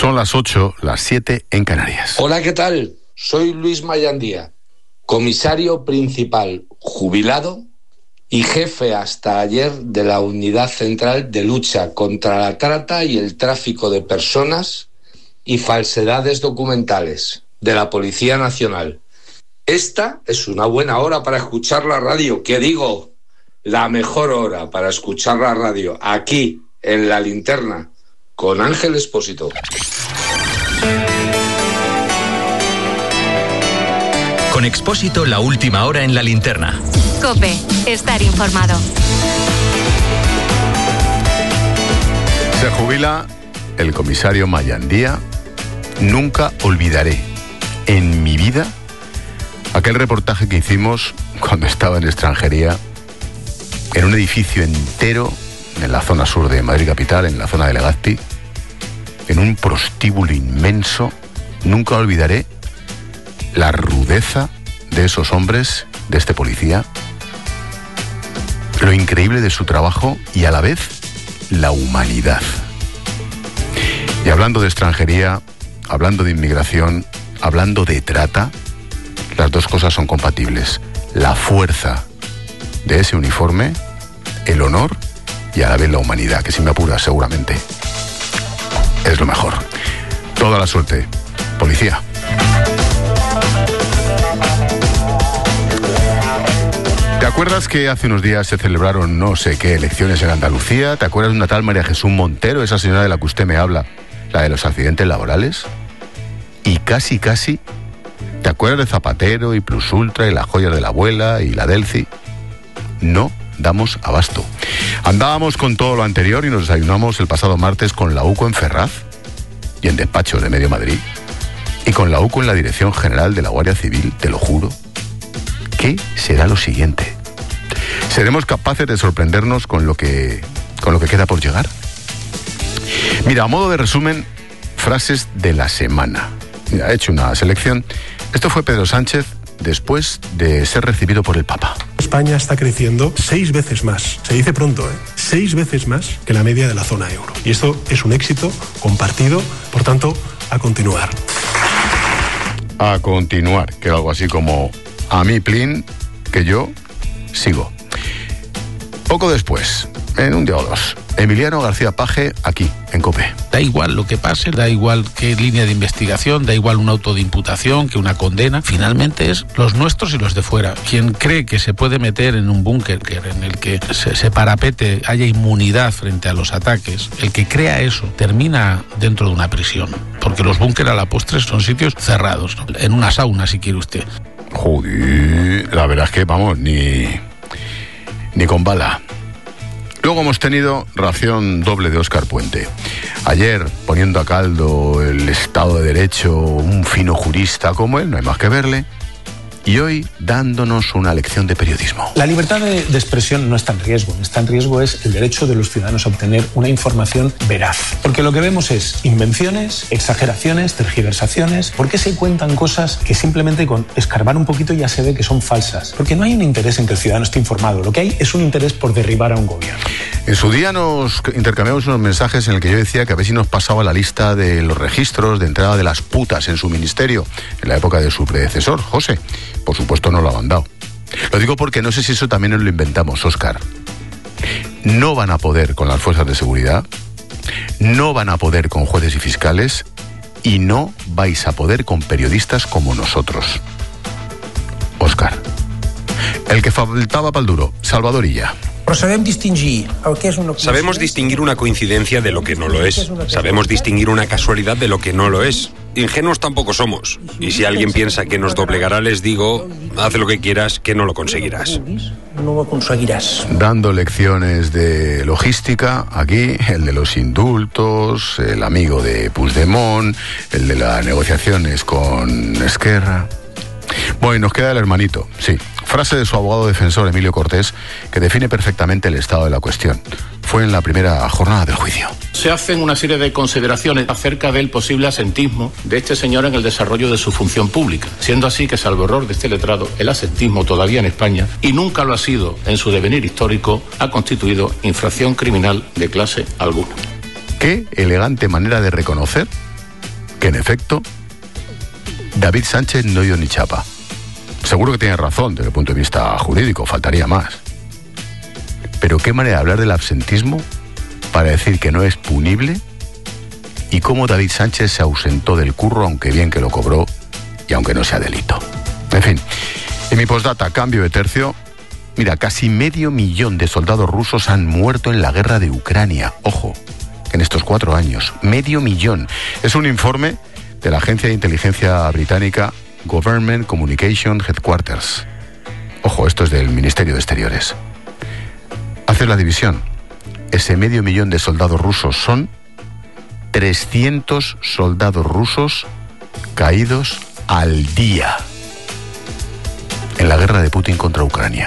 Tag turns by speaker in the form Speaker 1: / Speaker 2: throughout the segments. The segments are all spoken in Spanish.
Speaker 1: Son las 8, las 7 en Canarias.
Speaker 2: Hola, ¿qué tal? Soy Luis Mayandía, comisario principal jubilado y jefe hasta ayer de la Unidad Central de Lucha contra la Trata y el Tráfico de Personas y Falsedades Documentales de la Policía Nacional. Esta es una buena hora para escuchar la radio, ¿qué digo? La mejor hora para escuchar la radio, aquí, en La Linterna, con Ángel Expósito.
Speaker 3: Con Expósito, la última hora en La Linterna.
Speaker 4: COPE, estar informado.
Speaker 1: Se jubila el comisario Mayandía. Nunca olvidaré en mi vida aquel reportaje que hicimos cuando estaba en extranjería, en un edificio entero en la zona sur de Madrid capital, en la zona de Legazpi, en un prostíbulo inmenso. Nunca olvidaré la rudeza de esos hombres, de este policía, lo increíble de su trabajo y a la vez la humanidad. Y hablando de extranjería, hablando de inmigración, hablando de trata, las dos cosas son compatibles. La fuerza de ese uniforme, el honor y a la vez la humanidad, que si me apuras seguramente es lo mejor. Toda la suerte, policía. ¿Te acuerdas que hace unos días se celebraron no sé qué elecciones en Andalucía? ¿Te acuerdas de una tal María Jesús Montero, esa señora de la que usted me habla, la de los accidentes laborales? Y casi, ¿te acuerdas de Zapatero y Plus Ultra y las joyas de la abuela y la Delci? No damos abasto. Andábamos con todo lo anterior y nos desayunamos el pasado martes con la UCO en Ferraz y en despachos de Medio Madrid, y con la UCO en la Dirección General de la Guardia Civil, te lo juro. ¿Qué será lo siguiente? ¿Seremos capaces de sorprendernos con lo que queda por llegar? Mira, a modo de resumen, frases de la semana. Mira, he hecho una selección. Esto fue Pedro Sánchez después de ser recibido por el Papa.
Speaker 5: España está creciendo 6 veces más, se dice pronto, 6 veces más que la media de la zona euro. Y esto es un éxito compartido, por tanto, a continuar.
Speaker 1: A continuar, que algo así como a mí, plin, que yo sigo. Poco después, en un día o dos, Emiliano García Paje, aquí, en COPE.
Speaker 6: Da igual lo que pase, da igual qué línea de investigación, da igual un auto de imputación que una condena. Finalmente es los nuestros y los de fuera. Quien cree que se puede meter en un búnker en el que se parapete, haya inmunidad frente a los ataques, el que crea eso termina dentro de una prisión. Porque los búnkeres a la postre son sitios cerrados, ¿no? En una sauna, si quiere usted.
Speaker 1: Joder, la verdad es que, vamos, ni con bala. Luego hemos tenido ración doble de Óscar Puente. Ayer, poniendo a caldo el Estado de Derecho, un fino jurista como él, no hay más que verle. Y hoy dándonos una lección de periodismo.
Speaker 7: La libertad de expresión no está en riesgo. Está en riesgo es el derecho de los ciudadanos a obtener una información veraz. Porque lo que vemos es invenciones, exageraciones, tergiversaciones. ¿Por qué se cuentan cosas que simplemente con escarbar un poquito ya se ve que son falsas? Porque no hay un interés en que el ciudadano esté informado. Lo que hay es un interés por derribar a un gobierno.
Speaker 1: En su día nos intercambiamos unos mensajes en el que yo decía que a ver si nos pasaba la lista de los registros de entrada de las putas en su ministerio, en la época de su predecesor, José. Por supuesto no lo ha mandado. Lo digo porque no sé si eso también nos lo inventamos, Óscar. No van a poder con las fuerzas de seguridad, no van a poder con jueces y fiscales, y no vais a poder con periodistas como nosotros. Óscar. El que faltaba pa'l duro, Salvador Illa.
Speaker 8: Sabemos distinguir una coincidencia de lo que no lo es. Sabemos distinguir una casualidad de lo que no lo es. Ingenuos tampoco somos. Y si alguien piensa que nos doblegará, les digo, haz lo que quieras, que no lo conseguirás.
Speaker 1: Dando lecciones de logística, aquí, el de los indultos, el amigo de Puigdemont, el de las negociaciones con Esquerra. Bueno, y nos queda el hermanito, sí. Frase de su abogado defensor, Emilio Cortés, que define perfectamente el estado de la cuestión. Fue en la primera jornada del juicio.
Speaker 9: Se hacen una serie de consideraciones acerca del posible asentismo de este señor en el desarrollo de su función pública, siendo así que, salvo error de este letrado, el asentismo todavía en España, y nunca lo ha sido en su devenir histórico, ha constituido infracción criminal de clase alguna.
Speaker 1: Qué elegante manera de reconocer que en efecto David Sánchez no dio ni chapa. Seguro que tiene razón desde el punto de vista jurídico, faltaría más. Pero qué manera de hablar del absentismo para decir que no es punible, y cómo David Sánchez se ausentó del curro, aunque bien que lo cobró y aunque no sea delito. En fin, en mi postdata, cambio de tercio. Mira, casi 500.000 de soldados rusos han muerto en la guerra de Ucrania. Ojo, en estos 4 años, 500.000. Es un informe de la agencia de inteligencia británica Government Communication Headquarters. Ojo, esto es del Ministerio de Exteriores. Haces la división. Ese 500.000 de soldados rusos son 300 soldados rusos caídos al día en la guerra de Putin contra Ucrania.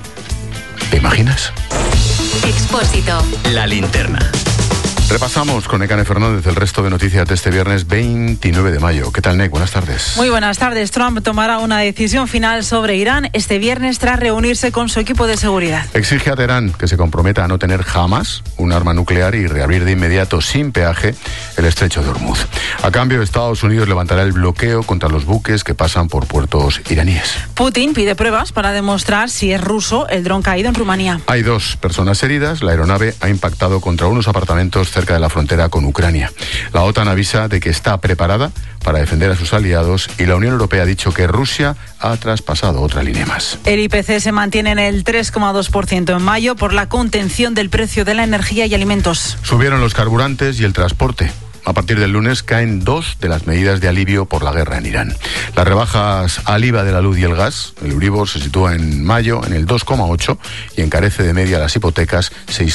Speaker 1: ¿Te imaginas?
Speaker 4: Expósito.
Speaker 3: La linterna.
Speaker 1: Repasamos con Nekane Fernández el resto de noticias de este viernes 29 de mayo. ¿Qué tal, Nek? Buenas tardes.
Speaker 10: Muy buenas tardes. Trump tomará una decisión final sobre Irán este viernes tras reunirse con su equipo de seguridad.
Speaker 1: Exige a Teherán que se comprometa a no tener jamás un arma nuclear y reabrir de inmediato sin peaje el estrecho de Hormuz. A cambio, Estados Unidos levantará el bloqueo contra los buques que pasan por puertos iraníes.
Speaker 10: Putin pide pruebas para demostrar si es ruso el dron caído en Rumanía.
Speaker 1: Hay 2 personas heridas. La aeronave ha impactado contra unos apartamentos cerca de la frontera con Ucrania. La OTAN avisa de que está preparada para defender a sus aliados y la Unión Europea ha dicho que Rusia ha traspasado otra línea más.
Speaker 10: El IPC se mantiene en el 3,2% en mayo por la contención del precio de la energía y alimentos.
Speaker 1: Subieron los carburantes y el transporte. A partir del lunes caen 2 de las medidas de alivio por la guerra en Irán. Las rebajas al IVA de la luz y el gas, el Euribor se sitúa en mayo en el 2,8 y encarece de media las hipotecas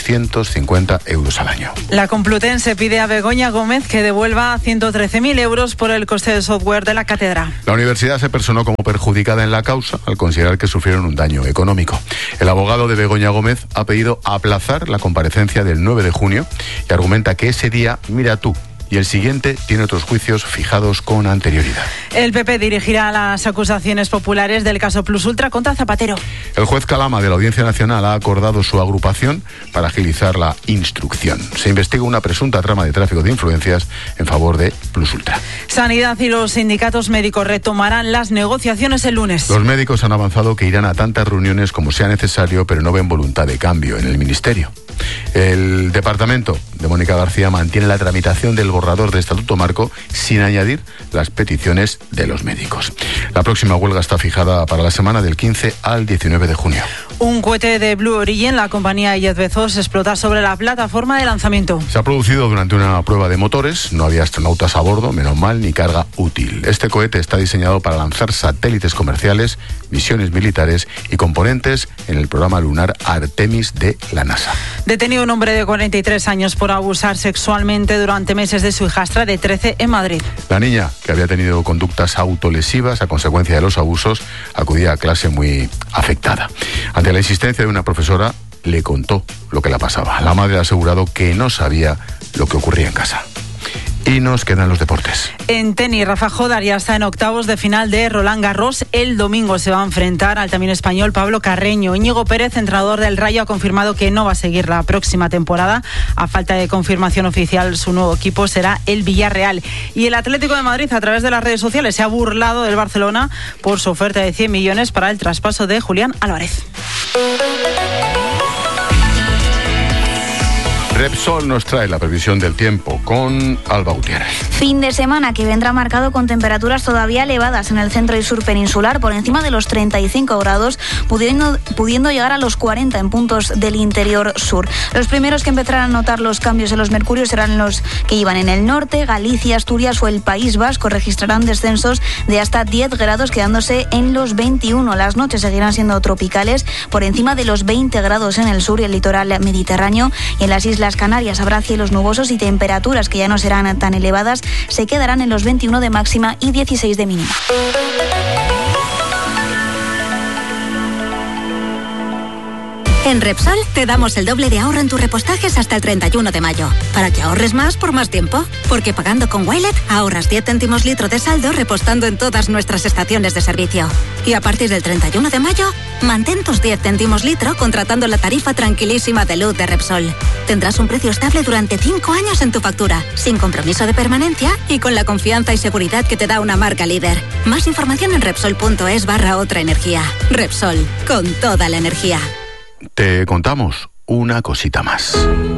Speaker 1: 650 euros al año.
Speaker 10: La Complutense pide a Begoña Gómez que devuelva 113.000 euros por el coste del software de la cátedra.
Speaker 1: La universidad se personó como perjudicada en la causa al considerar que sufrieron un daño económico. El abogado de Begoña Gómez ha pedido aplazar la comparecencia del 9 de junio y argumenta que ese día, mira tú, y el siguiente tiene otros juicios fijados con anterioridad.
Speaker 10: El PP dirigirá las acusaciones populares del caso Plus Ultra contra Zapatero.
Speaker 1: El juez Calama de la Audiencia Nacional ha acordado su agrupación para agilizar la instrucción. Se investiga una presunta trama de tráfico de influencias en favor de Plus Ultra.
Speaker 10: Sanidad y los sindicatos médicos retomarán las negociaciones el lunes.
Speaker 1: Los médicos han avanzado que irán a tantas reuniones como sea necesario, pero no ven voluntad de cambio en el Ministerio. El departamento de Mónica García mantiene la tramitación del borrador de Estatuto Marco sin añadir las peticiones de los médicos. La próxima huelga está fijada para la semana del 15 al 19 de junio.
Speaker 10: Un cohete de Blue Origin, la compañía Jeff Bezos, explota sobre la plataforma de lanzamiento.
Speaker 1: Se ha producido durante una prueba de motores, no había astronautas a bordo, menos mal, ni carga útil. Este cohete está diseñado para lanzar satélites comerciales, misiones militares y componentes en el programa lunar Artemis de la NASA.
Speaker 10: Detenido un hombre de 43 años por abusar sexualmente durante meses de su hijastra de 13 en Madrid.
Speaker 1: La niña, que había tenido conductas autolesivas a consecuencia de los abusos, acudía a clase muy afectada. Ante la insistencia de una profesora, le contó lo que le pasaba. La madre ha asegurado que no sabía lo que ocurría en casa. Y nos quedan los deportes.
Speaker 10: En tenis, Rafa Jodar ya está en octavos de final de Roland Garros. El domingo se va a enfrentar al también español Pablo Carreño. Íñigo Pérez, entrenador del Rayo, ha confirmado que no va a seguir la próxima temporada. A falta de confirmación oficial, su nuevo equipo será el Villarreal. Y el Atlético de Madrid, a través de las redes sociales, se ha burlado del Barcelona por su oferta de 100 millones para el traspaso de Julián Álvarez.
Speaker 1: Repsol nos trae la previsión del tiempo con Alba Gutiérrez.
Speaker 11: Fin de semana que vendrá marcado con temperaturas todavía elevadas en el centro y sur peninsular, por encima de los 35 grados, pudiendo llegar a los 40 en puntos del interior sur. Los primeros que empezarán a notar los cambios en los mercurios serán los que iban en el norte. Galicia, Asturias o el País Vasco registrarán descensos de hasta 10 grados, quedándose en los 21. Las noches seguirán siendo tropicales, por encima de los 20 grados en el sur y el litoral mediterráneo. Y en las Islas Canarias habrá cielos nubosos y temperaturas que ya no serán tan elevadas, se quedarán en los 21 de máxima y 16 de mínima.
Speaker 12: En Repsol te damos el doble de ahorro en tus repostajes hasta el 31 de mayo, para que ahorres más por más tiempo. Porque pagando con Wilet ahorras 10 céntimos litro de saldo repostando en todas nuestras estaciones de servicio. Y a partir del 31 de mayo, mantén tus 10 céntimos litro contratando la tarifa tranquilísima de luz de Repsol. Tendrás un precio estable durante 5 años en tu factura, sin compromiso de permanencia y con la confianza y seguridad que te da una marca líder. Más información en Repsol.es/otra energía. Repsol, con toda la energía.
Speaker 1: Te contamos una cosita más.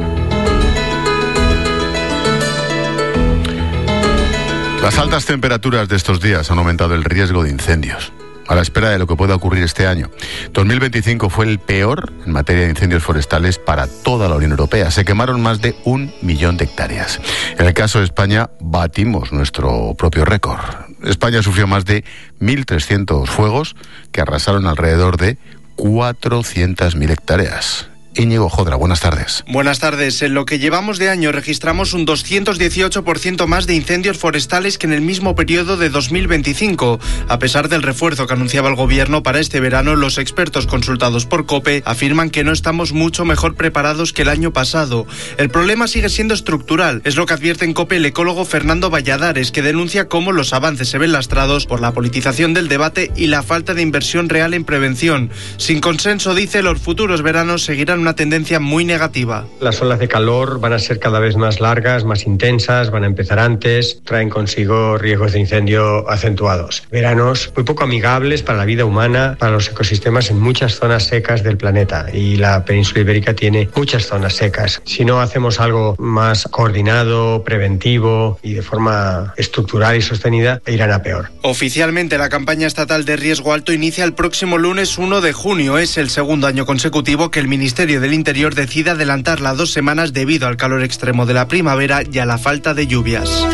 Speaker 1: Las altas temperaturas de estos días han aumentado el riesgo de incendios, a la espera de lo que pueda ocurrir este año. 2025 fue el peor en materia de incendios forestales para toda la Unión Europea. Se quemaron más de 1 millón de hectáreas. En el caso de España, batimos nuestro propio récord. España sufrió más de 1.300 fuegos que arrasaron alrededor de 400.000 hectáreas. Íñigo Jodra, buenas tardes.
Speaker 13: Buenas tardes. En lo que llevamos de año registramos un 218% más de incendios forestales que en el mismo periodo de 2025. A pesar del refuerzo que anunciaba el gobierno para este verano, los expertos consultados por COPE afirman que no estamos mucho mejor preparados que el año pasado. El problema sigue siendo estructural. Es lo que advierte en COPE el ecólogo Fernando Valladares, que denuncia cómo los avances se ven lastrados por la politización del debate y la falta de inversión real en prevención. Sin consenso, dice, los futuros veranos seguirán una tendencia muy negativa.
Speaker 14: Las olas de calor van a ser cada vez más largas, más intensas, van a empezar antes, traen consigo riesgos de incendio acentuados. Veranos muy poco amigables para la vida humana, para los ecosistemas en muchas zonas secas del planeta, y la península ibérica tiene muchas zonas secas. Si no hacemos algo más coordinado, preventivo y de forma estructural y sostenida, irán a peor.
Speaker 13: Oficialmente, la campaña estatal de riesgo alto inicia el próximo lunes 1 de junio. Es el segundo año consecutivo que el Ministerio del Interior decide adelantarla 2 semanas debido al calor extremo de la primavera y a la falta de lluvias.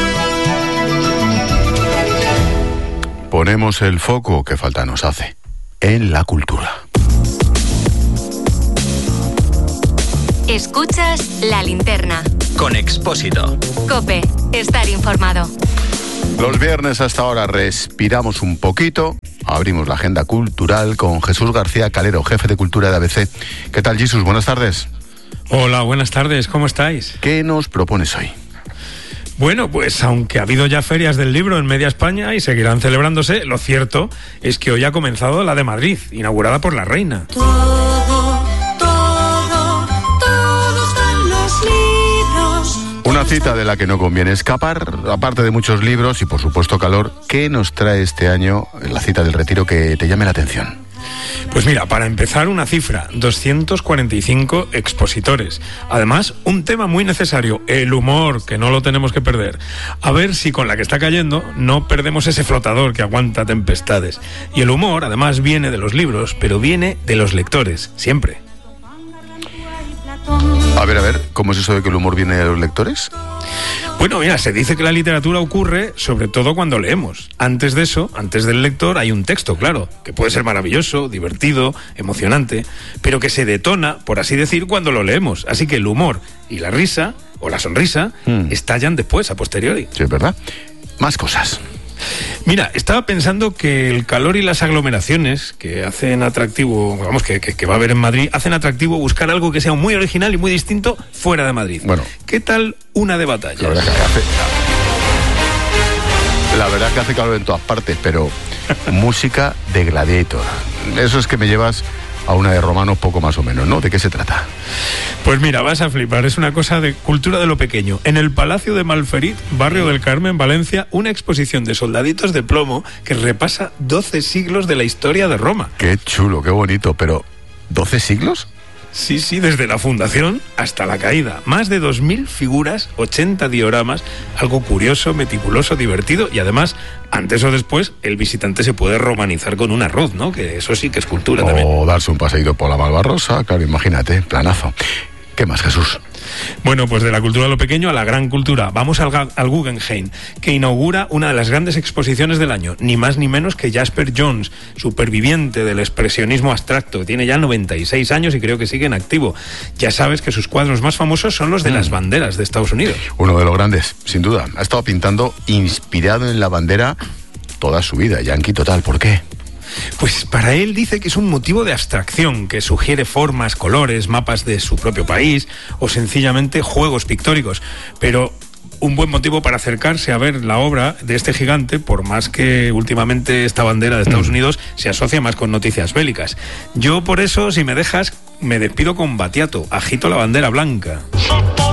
Speaker 1: Ponemos el foco que falta nos hace en la cultura.
Speaker 4: Escuchas La Linterna.
Speaker 3: Con Expósito.
Speaker 4: COPE. Estar informado.
Speaker 1: Los viernes hasta ahora respiramos un poquito, abrimos la agenda cultural con Jesús García Calero, jefe de cultura de ABC. ¿Qué tal, Jesús? Buenas tardes.
Speaker 15: Hola, buenas tardes, ¿cómo estáis?
Speaker 1: ¿Qué nos propones hoy?
Speaker 15: Bueno, pues aunque ha habido ya ferias del libro en media España y seguirán celebrándose, lo cierto es que hoy ha comenzado la de Madrid, inaugurada por la reina.
Speaker 1: Una cita de la que no conviene escapar, aparte de muchos libros y por supuesto calor. ¿Qué nos trae este año la cita del Retiro que te llame la atención?
Speaker 15: Pues mira, para empezar una cifra, 245 expositores. Además, un tema muy necesario, el humor, que no lo tenemos que perder. A ver si con la que está cayendo no perdemos ese flotador que aguanta tempestades. Y el humor, además, viene de los libros, pero viene de los lectores, siempre.
Speaker 1: A ver, ¿cómo es eso de que el humor viene de los lectores?
Speaker 15: Bueno, mira, se dice que la literatura ocurre sobre todo cuando leemos. Antes de eso, antes del lector, hay un texto, claro, que puede ser maravilloso, divertido, emocionante, pero que se detona, por así decir, cuando lo leemos. Así que el humor y la risa, o la sonrisa, estallan después, a posteriori.
Speaker 1: Sí, es verdad. Más cosas.
Speaker 15: Mira, estaba pensando que el calor y las aglomeraciones que hacen atractivo, vamos, que va a haber en Madrid, hacen atractivo buscar algo que sea muy original y muy distinto fuera de Madrid. Bueno, ¿qué tal una de batallas?
Speaker 1: La verdad que hace calor en todas partes, pero música de Gladiator. Eso es que me llevas a una de romanos poco más o menos, ¿no? ¿De qué se trata?
Speaker 15: Pues mira, vas a flipar, es una cosa de cultura de lo pequeño. En el Palacio de Malferit, barrio del Carmen, Valencia, una exposición de soldaditos de plomo que repasa 12 siglos de la historia de Roma.
Speaker 1: Qué chulo, qué bonito, pero ¿12 siglos?
Speaker 15: Sí, desde la fundación hasta la caída. Más de 2.000 figuras, 80 dioramas, algo curioso, meticuloso, divertido y además, antes o después, el visitante se puede romanizar con un arroz, ¿no? Que eso sí que es cultura también.
Speaker 1: O darse un paseíto por la Malvarrosa, claro, imagínate, planazo. ¿Qué más, Jesús?
Speaker 15: Bueno, pues de la cultura de lo pequeño a la gran cultura. Vamos al Guggenheim, que inaugura una de las grandes exposiciones del año, ni más ni menos que Jasper Johns, superviviente del expresionismo abstracto. Tiene ya 96 años y creo que sigue en activo. Ya sabes que sus cuadros más famosos son los de las banderas de Estados Unidos.
Speaker 1: Uno de los grandes, sin duda. Ha estado pintando inspirado en la bandera toda su vida, yankee total. ¿Por qué?
Speaker 15: Pues para él dice que es un motivo de abstracción, que sugiere formas, colores, mapas de su propio país o sencillamente juegos pictóricos. Pero un buen motivo para acercarse a ver la obra de este gigante, por más que últimamente esta bandera de Estados Unidos se asocia más con noticias bélicas. Yo por eso, si me dejas, me despido con Battiato, agito la bandera blanca.